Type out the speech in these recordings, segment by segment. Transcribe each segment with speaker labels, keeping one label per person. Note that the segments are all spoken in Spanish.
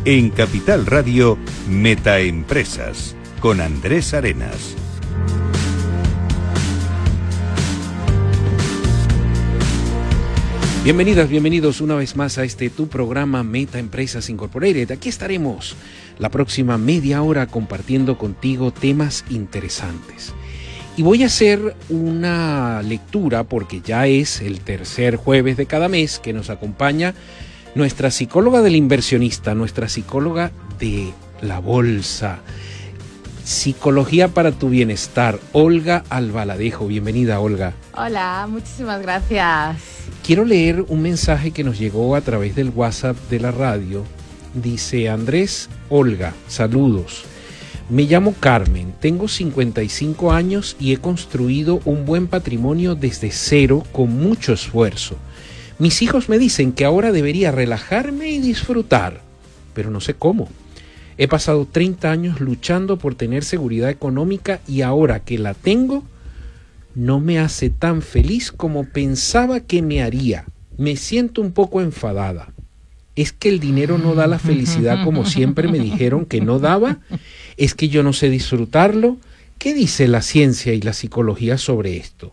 Speaker 1: En Capital Radio, Metaempresas, con Andrés Arenas.
Speaker 2: Bienvenidas, bienvenidos una vez más a tu programa Metaempresas Incorporated. Aquí estaremos la próxima media hora compartiendo contigo temas interesantes. Y voy a hacer una lectura porque ya es el tercer jueves de cada mes que nos acompaña nuestra psicóloga del inversionista, nuestra psicóloga de la bolsa. Psicología para tu bienestar, Olga Albaladejo. Bienvenida, Olga.
Speaker 3: Hola, muchísimas gracias.
Speaker 2: Quiero leer un mensaje que nos llegó a través del WhatsApp de la radio. Dice: Andrés, Olga, saludos. Me llamo Carmen, tengo 55 años y he construido un buen patrimonio desde cero con mucho esfuerzo. Mis hijos me dicen que ahora debería relajarme y disfrutar, pero no sé cómo. He pasado 30 años luchando por tener seguridad económica y ahora que la tengo, no me hace tan feliz como pensaba que me haría. Me siento un poco enfadada. ¿Es que el dinero no da la felicidad como siempre me dijeron que no daba? ¿Es que yo no sé disfrutarlo? ¿Qué dice la ciencia y la psicología sobre esto?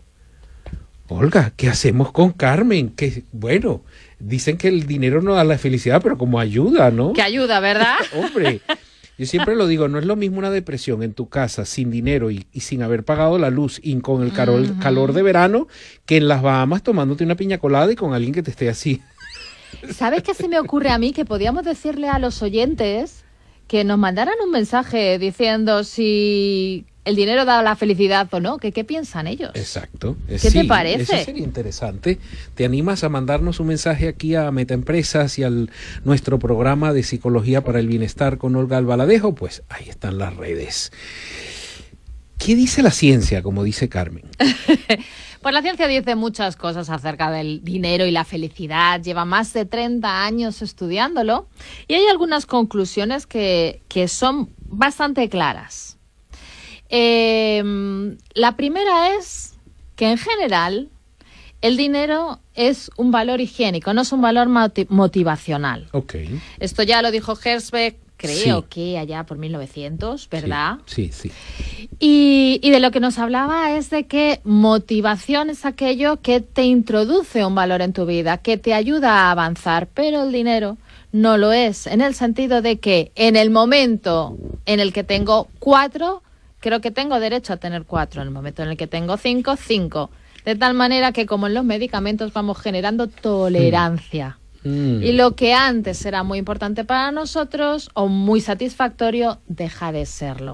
Speaker 2: Olga, ¿qué hacemos con Carmen? Que bueno, dicen que el dinero no da la felicidad, pero como ayuda, ¿no?
Speaker 3: Que ayuda, ¿verdad?
Speaker 2: Hombre, yo siempre lo digo, no es lo mismo una depresión en tu casa sin dinero y sin haber pagado la luz y con el calor de verano que en las Bahamas tomándote una piña colada y con alguien que te esté así.
Speaker 3: ¿Sabes qué se me ocurre a mí? Que podíamos decirle a los oyentes que nos mandaran un mensaje diciendo si el dinero da la felicidad o no. ¿Qué piensan ellos?
Speaker 2: Exacto.
Speaker 3: ¿Qué te parece?
Speaker 2: Eso sería interesante. ¿Te animas a mandarnos un mensaje aquí a Metaempresas y al nuestro programa de Psicología para el Bienestar con Olga Albaladejo? Pues ahí están las redes. ¿Qué dice la ciencia, como dice Carmen?
Speaker 3: Pues la ciencia dice muchas cosas acerca del dinero y la felicidad. Lleva más de 30 años estudiándolo y hay algunas conclusiones que son bastante claras. La primera es que en general el dinero es un valor higiénico, no es un valor motivacional.
Speaker 2: Okay.
Speaker 3: Esto ya lo dijo Herzberg, creo
Speaker 2: Sí.
Speaker 3: que allá por 1900, ¿verdad?
Speaker 2: Sí.
Speaker 3: Y de lo que nos hablaba es de que motivación es aquello que te introduce un valor en tu vida, que te ayuda a avanzar, pero el dinero no lo es, en el sentido de que en el momento en el que tengo 4, creo que tengo derecho a tener 4, en el momento en el que tengo 5, 5. De tal manera que como en los medicamentos vamos generando tolerancia. Y lo que antes era muy importante para nosotros o muy satisfactorio deja de serlo.